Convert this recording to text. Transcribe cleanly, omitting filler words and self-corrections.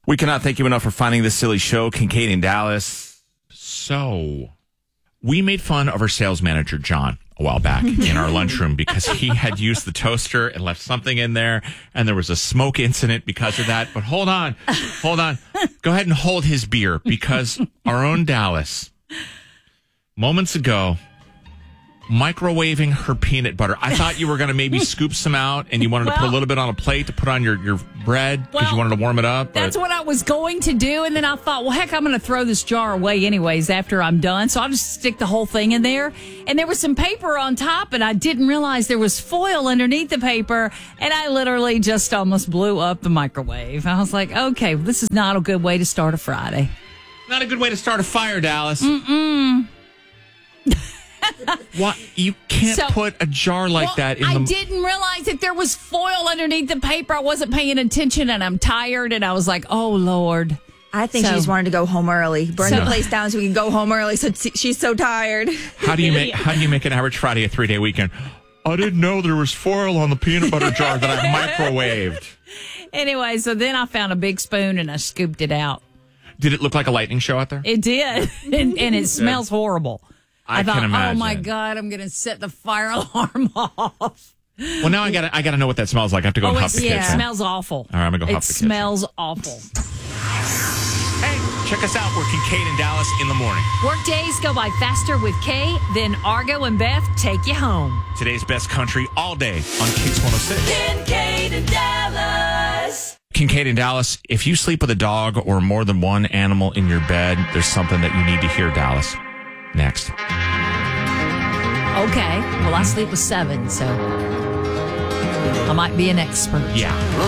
We cannot thank you enough for finding this silly show, Kincaid in Dallas. So, we made fun of our sales manager, John, a while back in our lunchroom because he had used the toaster and left something in there, and there was a smoke incident because of that. But hold on. Go ahead and hold his beer because our own Dallas, moments ago, microwaving her peanut butter. I thought you were going to maybe scoop some out and you wanted to put a little bit on a plate to put on your bread because you wanted to warm it up. That's what I was going to do. And then I thought, well, heck, I'm going to throw this jar away anyways after I'm done. So I'll just stick the whole thing in there. And there was some paper on top and I didn't realize there was foil underneath the paper. And I literally just almost blew up the microwave. I was like, okay, well, this is not a good way to start a Friday. Not a good way to start a fire, Dallas. Mm-mm. What? You can't put a jar like that in the... I didn't realize that there was foil underneath the paper. I wasn't paying attention, and I'm tired, and I was like, oh, Lord. I think she just wanted to go home early. Burn the place down so we can go home early, so she's so tired. How do you make an average Friday a 3-day weekend? I didn't know there was foil on the peanut butter jar that I microwaved. Anyway, so then I found a big spoon, and I scooped it out. Did it look like a lightning show out there? It did, and it smells horrible. I thought, can imagine. oh my God, I'm going to set the fire alarm off. Well, now I gotta know what that smells like. I have to go and huff the kitchen. It smells awful. All right, I'm going to go huff the kitchen. It smells awful. Hey, check us out. We're Kincaid and Dallas in the morning. Work days go by faster with Kay, then Argo and Beth take you home. Today's best country all day on Kicks 106. Kincaid and Dallas. Kincaid and Dallas, if you sleep with a dog or more than one animal in your bed, there's something that you need to hear, Dallas. Next. Okay. Well, I sleep with 7, so I might be an expert. Yeah.